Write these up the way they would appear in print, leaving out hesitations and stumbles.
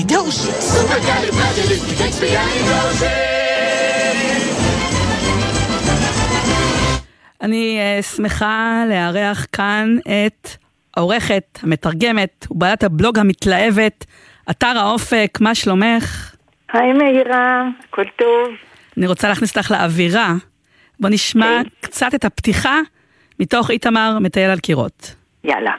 אני שמחה לארח כאן את העורכת, המתרגמת ובעלת הבלוג המתלהבת, אתר האופק. מה שלומך? היי מאירה, הכל טוב. אני רוצה להכניס לך לאווירה. בוא נשמע קצת את הפתיחה מתוך איתמר מטייל על קירות. יאללה.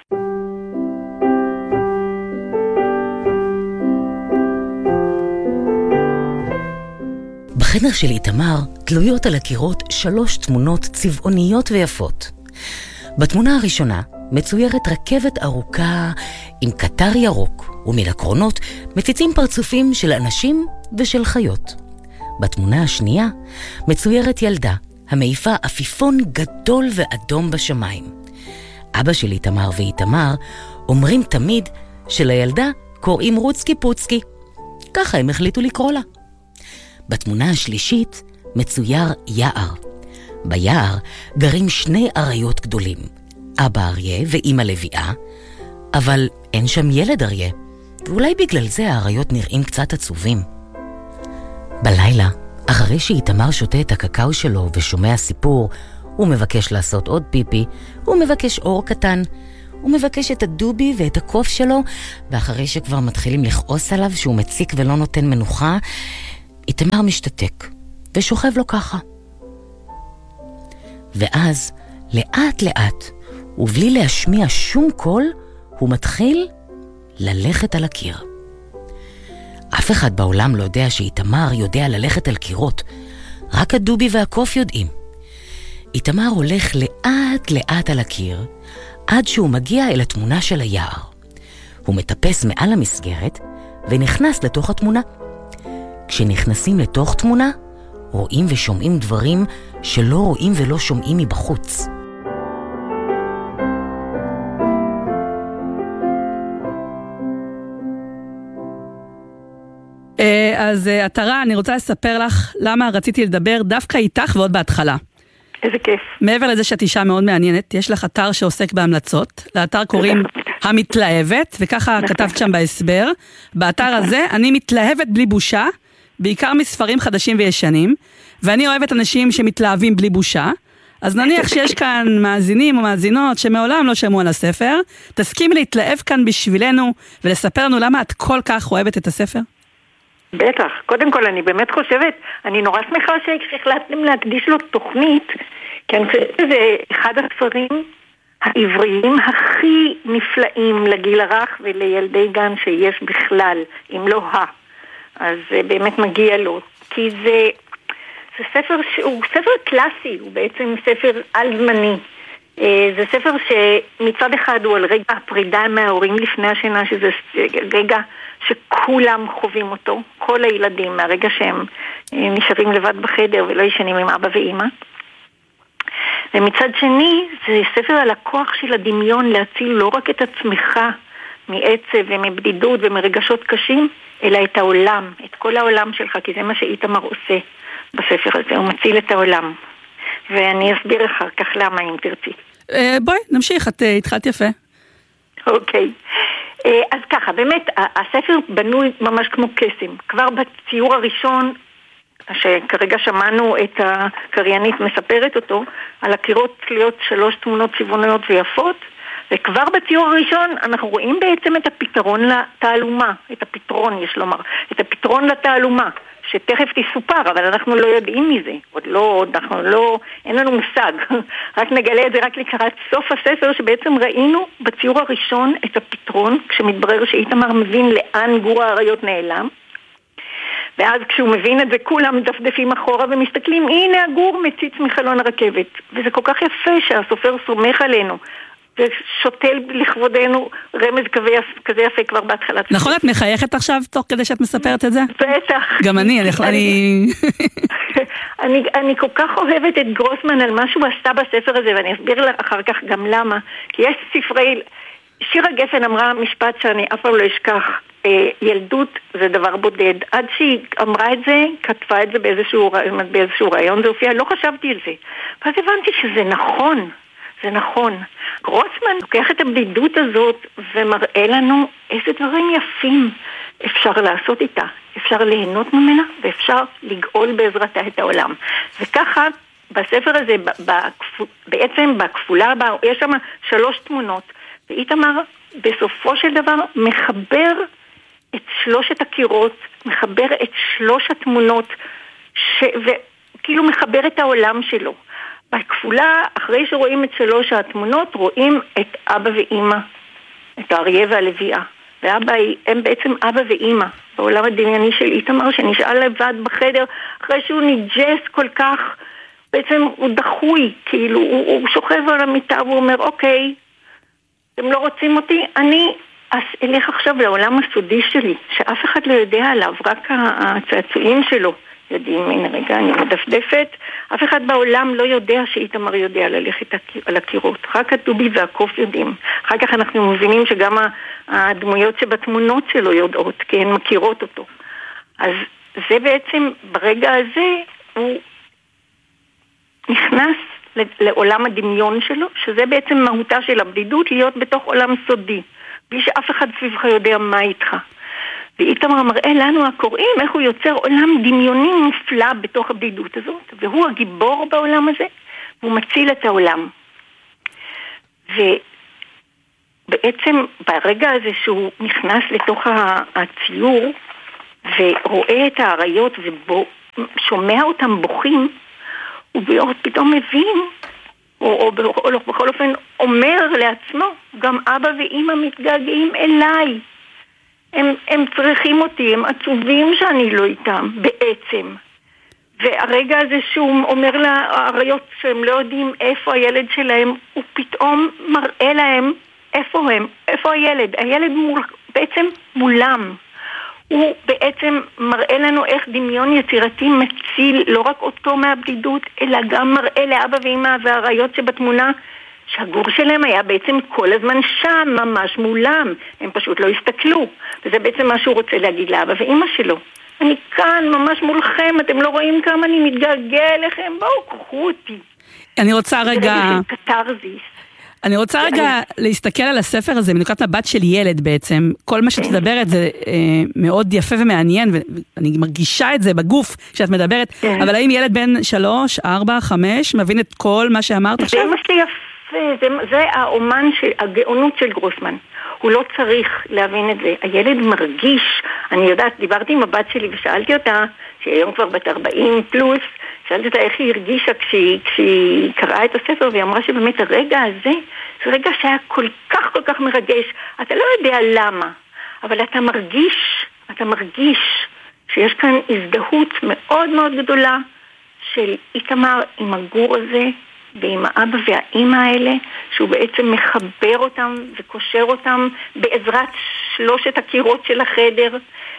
בחדר של איתמר תלויות על הקירות 3 תמונות צבעוניות ויפות. בתמונה הראשונה מצוירת רכבת ארוכה עם קטר ירוק, ומן הקרונות מציצים פרצופים של אנשים ושל חיות. בתמונה השנייה מצוירת ילדה המעיפה עפיפון גדול ואדום בשמיים. אבא של איתמר ואיתמר אומרים תמיד שלילדה קוראים רוצקי פוצקי. ככה הם החליטו לקרוא לה. בתמונה השלישית מצויר יער. ביער גרים 2 אריות גדולים, אבא אריה ואמא לביאה, אבל אין שם ילד אריה, ואולי בגלל זה האריות נראים קצת עצובים. בלילה, אחרי שאיתמר שותה את הקקאו שלו ושומע סיפור, הוא מבקש לעשות עוד פיפי, הוא מבקש אור קטן, הוא מבקש את הדובי ואת הקוף שלו, ואחרי שכבר מתחילים לכעוס עליו שהוא מציק ולא נותן מנוחה, איתמר משתתק ושוכב לו ככה. ואז לאט לאט ובלי להשמיע שום קול הוא מתחיל ללכת על הקיר. אף אחד בעולם לא יודע שאיתמר יודע ללכת על קירות, רק הדובי והקוף יודעים. איתמר הולך לאט לאט על הקיר עד שהוא מגיע אל התמונה של היער. הוא מטפס מעל המסגרת ונכנס לתוך התמונה. כשנכנסים לתוך תמונה, רואים ושומעים דברים שלא רואים ולא שומעים מבחוץ. אז אתרה, אני רוצה לספר לך למה רציתי לדבר דווקא איתך ועוד בהתחלה. איזה כיף. מעבר לזה שאת אישה מאוד מעניינת, יש לך אתר שעוסק בהמלצות. לאתר קוראים המתלהבת, וככה כתבת שם בהסבר. באתר הזה אני מתלהבת בלי בושה, בעיקר מספרים חדשים וישנים, ואני אוהבת אנשים שמתלהבים בלי בושה. אז נניח שיש כאן מאזינים או מאזינות שמעולם לא שמעו על הספר, תסכימי להתלהב כאן בשבילנו ולספר לנו למה את כל כך אוהבת את הספר? בטח. קודם כל אני באמת חושבת, אני נורא שמחה שהחלטתם להקדיש לו תוכנית, כי אני חושבת שזה אחד הספרים העבריים הכי נפלאים לגיל הרך ולילדי גן שיש בכלל, אם לא אז באמת מגיע לו, כי זה ספר שהוא ספר קלאסי, הוא בעצם ספר על-זמני. זה ספר שמצד אחד הוא על רגע הפרידה מההורים לפני השינה, שזה רגע שכולם חווים אותו, כל הילדים, מהרגע שהם נשארים לבד בחדר ולא ישנים עם אבא ואמא. ומצד שני, זה ספר על הכוח של הדמיון להציל לא רק את עצמך מעצב ומבדידות ומרגשות קשים, אלא את העולם, את כל העולם שלך, כי זה מה שאיתמר עושה בספר הזה, הוא מציל את העולם. ואני אסביר אחר כך למה, אם תרצי. בואי, נמשיך, את התחלת יפה. אוקיי. אז ככה, באמת, הספר בנוי ממש כמו קסם. כבר בציור הראשון, שכרגע שמענו את הקריינית מספרת אותו, על הקירות צליות 3 תמונות צבעוניות ויפות, וכבר בציור הראשון אנחנו רואים בעצם את הפתרון לתעלומה, את הפתרון, יש לומר, את הפתרון לתעלומה, שתכף תסופר, אבל אנחנו לא יודעים מזה, אין לנו מושג, רק נגלה את זה רק לקראת סוף הספר, שבעצם ראינו בציור הראשון את הפתרון, כשמתברר שאיתמר מבין לאן גור האריות נעלם, ואז כשהוא מבין את זה, כולם דפדפים אחורה ומסתכלים, הנה הגור מציץ מחלון הרכבת, וזה כל כך יפה שהסופר סומך עלינו, ושותל לכבודנו רמז כזה יפה כבר בהתחלת. נכון, את מחייכת עכשיו תוך כדי שאת מספרת את זה? בטח. גם אני כל כך אוהבת את גרוסמן על מה שהוא עשתה בספר הזה, ואני אסביר לך אחר כך גם למה. כי יש ספרי, שירה גפן אמרה משפט שאני אף פעם לא אשכח, ילדות זה דבר בודד. עד שהיא אמרה את זה, כתבה את זה באיזשהו רעיון, זה הופיע, לא חשבתי על זה. ואז הבנתי שזה נכון. זה נכון. גרוסמן לוקח את הבדידות הזאת ומראה לנו איזה דברים יפים אפשר לעשות איתה, אפשר ליהנות ממנה ואפשר לגאול בעזרתה את העולם. וככה בספר הזה, בעצם בכפולה הבאה, יש שם 3 תמונות, ואיתמר בסופו של דבר מחבר את 3 הקירות, מחבר את 3 התמונות, וכאילו מחבר את העולם שלו. בכפולה, אחרי שרואים את 3 התמונות, רואים את אבא ואמא, את האריה והלוויה. ואבא, הם בעצם אבא ואמא, בעולם הדמייני של איתמר, שנשאל לבד בחדר, אחרי שהוא ניג'ס כל כך, בעצם הוא דחוי, כאילו, הוא שוכב על המיטה, והוא אומר, אוקיי, אתם לא רוצים אותי, אני אלך עכשיו לעולם הסודי שלי, שאף אחד לא יודע עליו, רק הצעצועים שלו יודעים. הנה רגע, אני מדפדפת, אף אחד בעולם לא יודע שאיתמר יודע ללכת על הקירות, רק הדובי והקוף יודעים. אחר כך אנחנו מבינים שגם הדמויות שבתמונות שלו יודעות, כי הן מכירות אותו. אז זה בעצם, ברגע הזה, הוא נכנס לעולם הדמיון שלו, שזה בעצם מהותה של הבדידות, להיות בתוך עולם סודי, בלי שאף אחד סביבך יודע מה איתך. ואיתמר מראה לנו הקוראים איך הוא יוצר עולם דמיוני מופלא בתוך הבדידות הזאת, והוא הגיבור בעולם הזה, והוא מציל את העולם. ובעצם ברגע הזה שהוא נכנס לתוך הציור, ורואה את האריות ושומע אותם בוכים, הוא פתאום מבין, או בכל אופן אומר לעצמו, גם אבא ואמא מתגעגעים אליי. הם צריכים אותי, הם עצובים שאני לא איתם, בעצם. והרגע הזה שהוא אומר לאריות שהם לא יודעים איפה הילד שלהם, הוא פתאום מראה להם איפה הם, איפה הילד. הילד בעצם מולם. הוא בעצם מראה לנו איך דמיון יצירתי מציל לא רק אותו מהבדידות, אלא גם מראה לאבא ואמא והאריות שבתמונה שהגור שלהם היה בעצם כל הזמן שם, ממש מולם. הם פשוט לא הסתכלו. וזה בעצם מה שהוא רוצה להגיד לאבא ואמא שלו. אני כאן, ממש מולכם, אתם לא רואים כמה אני מתגעגע אליכם? בואו, קחו אותי. אני רוצה רגע... זה קטרזיס. אני רוצה רגע להסתכל על הספר הזה מנקודת מבט של ילד בעצם. כל מה שאת מדברת זה מאוד יפה ומעניין, ואני מרגישה את זה בגוף כשאת מדברת, אבל האם ילד בן 3, 4, 5 מבין את כל מה שאמרת עכשיו? זה מה שיפה, זה האומן, הגאונות של גרוסמן. הוא לא צריך להבין את זה. הילד מרגיש, אני יודעת, דיברתי עם הבת שלי ושאלתי אותה, שהיום כבר בת 40 פלוס, שאלתי אותה איך היא הרגישה כשהיא קראה את הספר, והיא אמרה שבאמת הרגע הזה, זה רגע שהיה כל כך מרגש. אתה לא יודע למה, אבל אתה מרגיש שיש כאן הזדהות מאוד מאוד גדולה של איתמר עם הגור הזה, ועם האבא והאמא האלה, שהוא בעצם מחבר אותם וקושר אותם בעזרת 3 הקירות של החדר,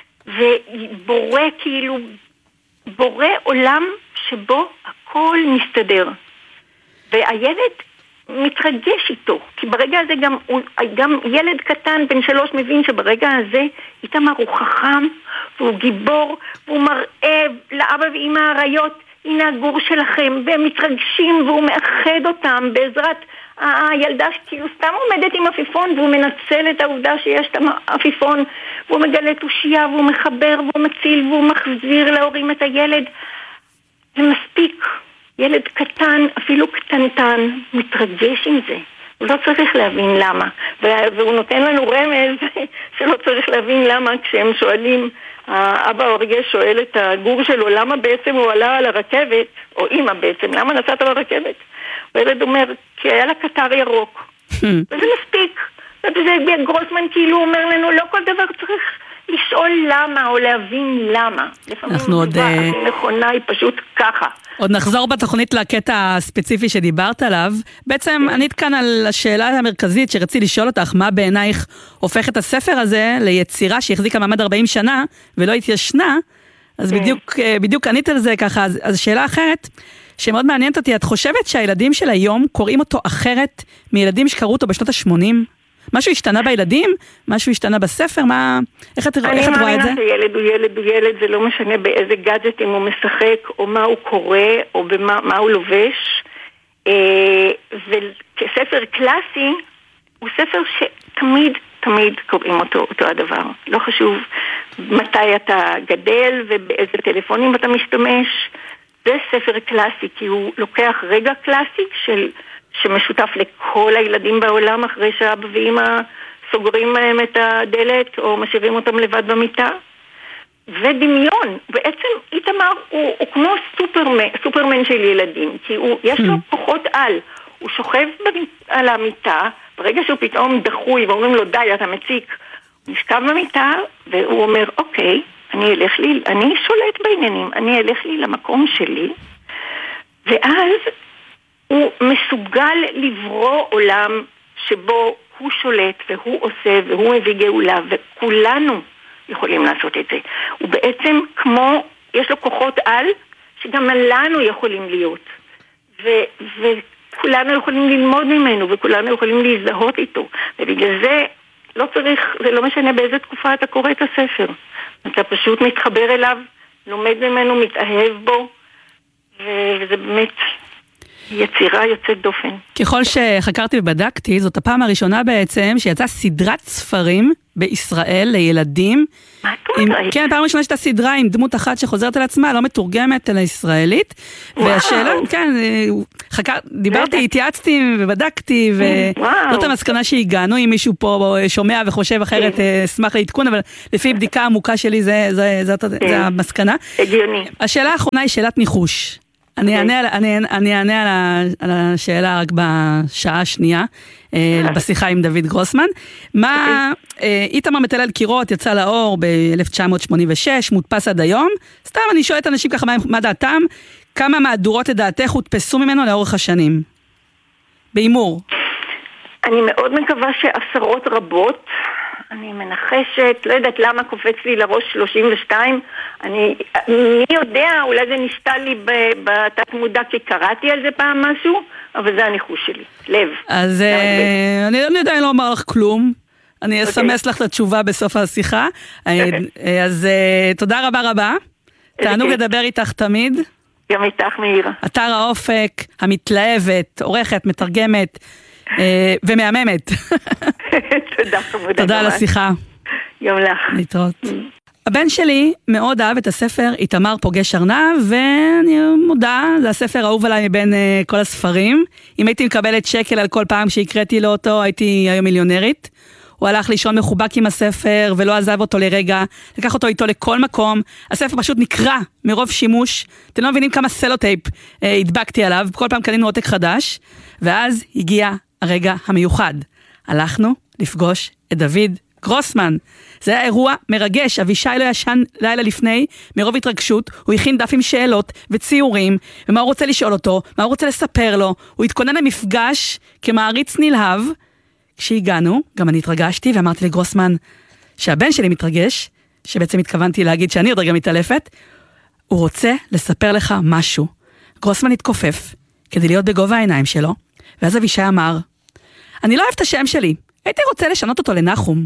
ובורא כאילו, בורא עולם שבו הכל מסתדר. והילד מתרגש איתו, כי ברגע הזה גם ילד קטן בן 3 מבין שברגע הזה איתמר הוא חכם, והוא גיבור, והוא מראה לאבא ואמא האריות, הנה הגור שלכם, והם מתרגשים, והוא מאחד אותם בעזרת הילדה שכאילו סתם עומדת עם אפיפון, והוא מנצל את העובדה שיש את האפיפון, והוא מגלה תושייה, והוא מחבר, והוא מציל, והוא מחזיר להורים את הילד. זה מספיק. ילד קטן, אפילו קטנטן, מתרגש עם זה. הוא לא צריך להבין למה. והוא נותן לנו רמז שלא צריך להבין למה כשהם שואלים, האבא אריה שואל את הגור שלו, למה בעצם הוא עלה על הרכבת, או אמא בעצם, למה נסעת על הרכבת? והילד אומר, כי היה לה קטר ירוק. וזה מספיק. גרוסמן כאילו אומר לנו, לא כל דבר צריך לשאול למה, או להבין למה. אנחנו עוד... נכונה היא פשוט ככה. עוד נחזור בתוכנית לקטע הספציפי שדיברת עליו. בעצם ענית כאן על השאלה המרכזית שרציתי לשאול אותך, מה בעינייך הופך את הספר הזה ליצירה שהחזיקה מעמד 40 שנה ולא התיישנה, אז בדיוק ענית על זה ככה. אז שאלה אחרת שמאוד מעניינת אותי, את חושבת שהילדים של היום קוראים אותו אחרת מילדים שקראו אותו בשנות ה-80? משהו השתנה בילדים? משהו השתנה בספר? איך את רואה את זה? אני מאמינה שילד הוא ילד, זה לא משנה באיזה גאדג'טים הוא משחק, או מה הוא קורא, או מה הוא לובש. וכספר קלאסי, הוא ספר שתמיד תמיד קוראים אותו הדבר. לא חשוב מתי אתה גדל ובאיזה טלפונים אתה משתמש. זה ספר קלאסי, כי הוא לוקח רגע קלאסי שמשותף לכל הילדים בעולם אחרי שאבא ואמא סוגרים להם את הדלת או משאירים אותם לבד במיטה. ודמיון, בעצם איתמר הוא כמו סופרמן של ילדים, כי יש לו כוחות על, הוא שוכב על המיטה, ברגע שהוא פתאום דחוי ואומרים לו די אתה מציק, הוא נשכב במיטה והוא אומר אוקיי, אני שולט בעניינים, אני אלך לי למקום שלי, ואז הוא מסוגל לברוא עולם שבו הוא שולט והוא עושה והוא מביא גאולה, וכולנו יכולים לעשות את זה. הוא בעצם כמו, יש לו כוחות על שגם לנו יכולים להיות, וכולנו יכולים ללמוד ממנו וכולנו יכולים להזדהות איתו, ובגלל זה לא צריך, זה לא משנה באיזה תקופה אתה קורא את הספר, אתה פשוט מתחבר אליו, לומד ממנו, מתאהב בו, וזה באמת יצירה יוצאת דופן. ככל שחקרתי ובדקתי, זאת הפעם הראשונה בעצם שיצאה סדרת ספרים בישראל לילדים. מה את אומרת? כן, פעם ראשונה שהייתה סדרה עם דמות אחת שחוזרת על עצמה, לא מתורגמת אלא ישראלית. והשאלה, כן, דיברתי, התייעצתי ובדקתי, וזאת המסקנה שהגענו. אם מישהו פה שומע וחושב אחרת, אשמח להתקון, אבל לפי בדיקה עמוקה שלי, זה המסקנה. הגיוני. השאלה האחרונה היא שאלת ניחוש. אני אענה על השאלה רק בשעה השנייה, בשיחה עם דוד גרוסמן. איתמר מטייל על קירות יצא לאור ב-1986, מודפס עד היום. סתם אני שואלת אנשים ככה מה דעתם, כמה מהדורות לדעתך הודפסו ממנו לאורך השנים? באימור. אני מאוד מקווה שעשרות רבות, אני מנחשת, לא יודעת למה קופץ לי לראש 32, מי יודע, אולי זה נשתה לי בתת מודע כי קראתי על זה פעם משהו, אבל זה הניחוש שלי, לב. אז אני לא יודע, אני לא אומר לך כלום, אני אסמס לך את התשובה בסוף השיחה, אז תודה רבה רבה, תענוג לדבר איתך תמיד. גם איתך מאירה. אתר האופק, המתלהבת, עורכת, מתרגמת, ומהממת. תודה חמודה. תודה על השיחה. יום לך. להתראות. הבן שלי מאוד אהב את הספר איתמר פוגש ארנב, ואני מודה, זה הספר האהוב עליי מבין כל הספרים. אם הייתי מקבלת שקל על כל פעם שהקראתי לו אותו, הייתי היום מיליונרית. הוא הלך לישון מחובק עם הספר, ולא עזב אותו לרגע, לקח אותו איתו לכל מקום. הספר פשוט נקרא מרוב שימוש. אתם לא מבינים כמה סלוטייפ הדבקתי עליו, כל פעם קנינו עותק חדש, ואז הגיע הרגע המיוחד. הלכנו לפגוש את דוד גרוסמן. זה היה אירוע מרגש, אבישי לא ישן לילה לפני, מרוב התרגשות, הוא הכין דף עם שאלות וציורים, ומה הוא רוצה לשאול אותו, מה הוא רוצה לספר לו, הוא התכונן למפגש כמעריץ נלהב. כשהגענו, גם אני התרגשתי ואמרתי לגרוסמן שהבן שלי מתרגש, שבעצם התכוונתי להגיד שאני עוד רגע מתעלפת, הוא רוצה לספר לך משהו. גרוסמן התכופף כדי להיות בגובה העיניים שלו, ואז אבישי אמר, אני לא אוהב את השם שלי, הייתי רוצה לשנות אותו לנחום.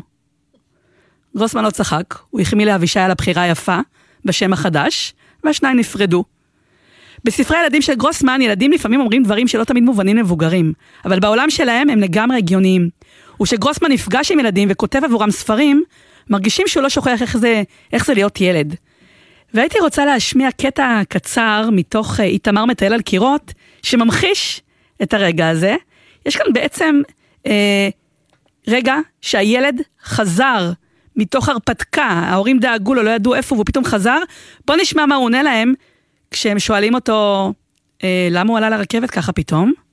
גרוסמן לא צחק, הוא החמיא לאבישי על הבחירה היפה בשם החדש, והשניים נפרדו. בספרי הילדים של גרוסמן, ילדים לפעמים אומרים דברים שלא תמיד מובנים למבוגרים, אבל בעולם שלהם הם לגמרי הגיוניים. ושגרוסמן נפגש עם ילדים וכותב עבורם ספרים, מרגישים שהוא לא שוכח איך זה להיות ילד. והייתי רוצה להשמיע קטע קצר מתוך איתמר מטייל על קירות, שממחיש את הרגע הזה. יש כאן בעצם רגע שהילד חזר מתוך הרפתקה, ההורים דאגו לו, לא ידעו איפה, והוא פתאום חזר. בוא נשמע מה הוא עונה להם, כשהם שואלים אותו, למה הוא עלה לרכבת ככה פתאום?